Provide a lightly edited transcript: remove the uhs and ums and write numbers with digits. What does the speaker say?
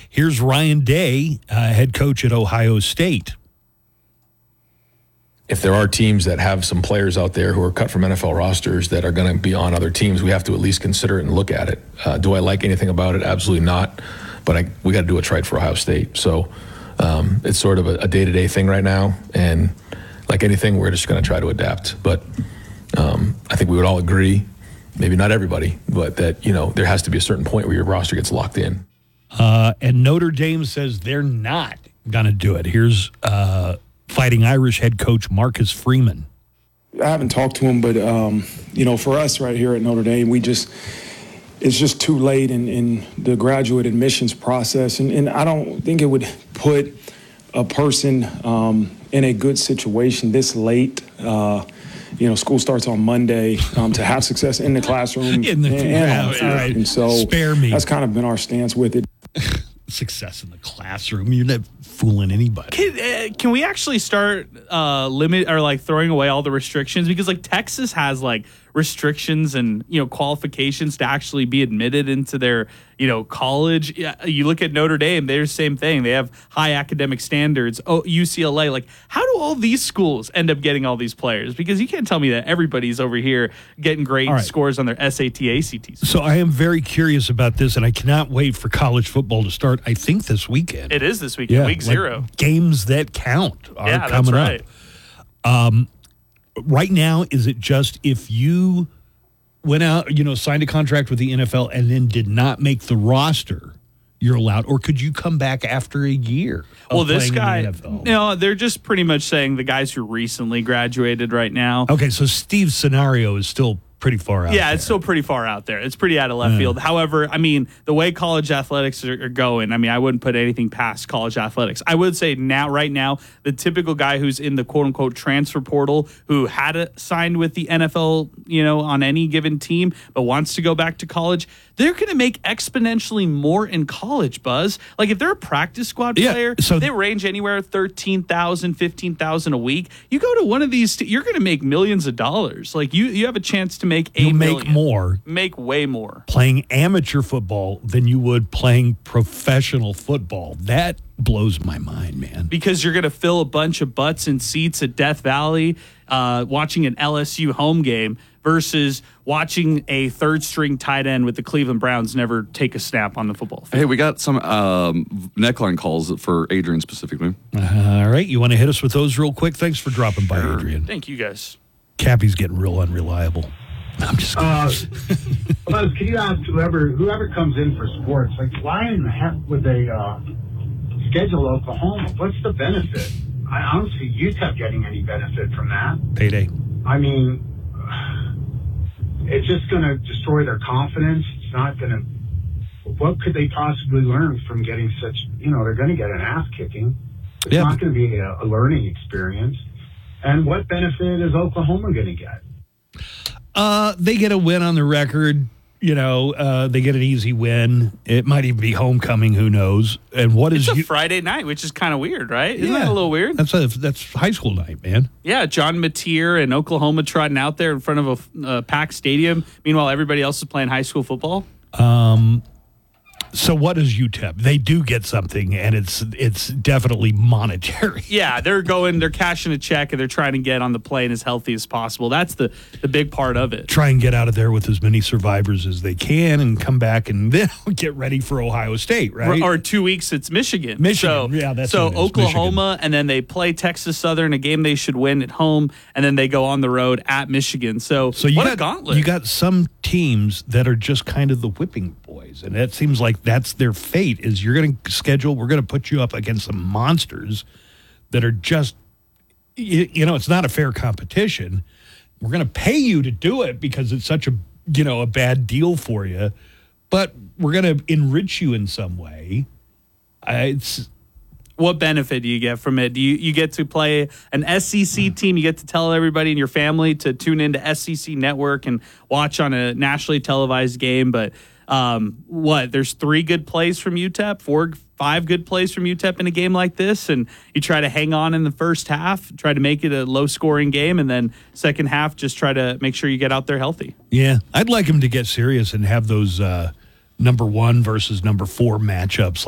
Here's Ryan Day, head coach at Ohio State. If there are teams that have some players out there who are cut from NFL rosters that are going to be on other teams, we have to at least consider it and look at it. Do I like anything about it? Absolutely not. But we got to do what's right for Ohio State. So it's sort of a day-to-day thing right now. And like anything, we're just going to try to adapt. But I think we would all agree, maybe not everybody, but that, there has to be a certain point where your roster gets locked in. And Notre Dame says they're not going to do it. Here's Fighting Irish head coach Marcus Freeman. I haven't talked to him, but, for us right here at Notre Dame, it's just too late in the graduate admissions process. And I don't think it would put a person in a good situation this late. School starts on Monday to have success in the classroom. And so spare me. That's kind of been our stance with it. Success in the classroom. You're not fooling anybody. Can we actually start throwing away all the restrictions? Because Texas has restrictions and qualifications to actually be admitted into their college. You look at Notre Dame, they're the same thing. They have high academic standards. UCLA, how do all these schools end up getting all these players? Because you can't tell me that everybody's over here getting great scores on their SAT, ACT. So I am very curious about this, and I cannot wait for college football to start. I think this weekend. It is this weekend, week 0. Games that count are coming right. up. Right now, is it just if you went out, signed a contract with the NFL and then did not make the roster, you're allowed? Or could you come back after a year? Well, this guy, they're just pretty much saying the guys who recently graduated right now. Okay, so Steve's scenario is still pretty far out. Yeah, it's still pretty far out there. It's pretty out of left field. However, the way college athletics are going, I wouldn't put anything past college athletics. I would say right now, the typical guy who's in the quote-unquote transfer portal who had signed with the NFL, on any given team, but wants to go back to college, they're going to make exponentially more in college, Buzz. If they're a practice squad player, they range anywhere $13,000, $15,000 a week. You go to one of these, you're going to make millions of dollars. You have a chance to make make way more playing amateur football than you would playing professional football. That blows my mind, man. Because you're going to fill a bunch of butts and seats at Death Valley watching an LSU home game versus watching a third-string tight end with the Cleveland Browns never take a snap on the football field. Hey, we got some neckline calls for Adrian specifically. All right, you want to hit us with those real quick? Thanks for dropping by, Adrian. Thank you, guys. Cappy's getting real unreliable. I'm just Buzz, can you ask whoever comes in for sports, why in the heck would they schedule Oklahoma? What's the benefit? I don't see UTEP getting any benefit from that. Payday. It's just going to destroy their confidence. It's not going to. What could they possibly learn from getting such? They're going to get an ass kicking. It's not going to be a learning experience. And what benefit is Oklahoma going to get? They get a win on the record. They get an easy win. It might even be homecoming. Who knows? And it's a Friday night, which is kind of weird, right? Isn't that a little weird? That's high school night, man. Yeah, John Mateer and Oklahoma trotting out there in front of a packed stadium. Meanwhile, everybody else is playing high school football. So what is UTEP? They do get something, and it's definitely monetary. Yeah, they're cashing a check, and they're trying to get on the plane as healthy as possible. That's the big part of it. Try and get out of there with as many survivors as they can and come back and then get ready for Ohio State, right? Or 2 weeks, it's Michigan. That's so Oklahoma, Michigan. And then they play Texas Southern, a game they should win at home, and then they go on the road at Michigan. So a gauntlet. You got some teams that are just kind of the whipping boys, and that seems like that's their fate. Is we're going to put you up against some monsters that are just, it's not a fair competition. We're going to pay you to do it because it's such a bad deal for you, but we're going to enrich you in some way. What benefit do you get from it? Do you get to play an SEC team? You get to tell everybody in your family to tune into SEC Network and watch on a nationally televised game, but there's 3 good plays from UTEP, 4, 5 good plays from UTEP in a game like this, and you try to hang on in the first half, try to make it a low-scoring game, and then second half just try to make sure you get out there healthy. Yeah, I'd like them to get serious and have those number 1 versus number 4 matchups